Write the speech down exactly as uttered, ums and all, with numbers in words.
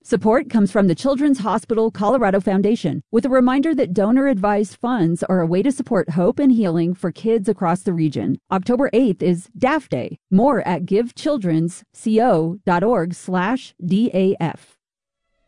Support comes from the Children's Hospital Colorado Foundation, with a reminder that donor-advised funds are a way to support hope and healing for kids across the region. October eighth is D A F Day. More at givechildrensco.org slash D A F.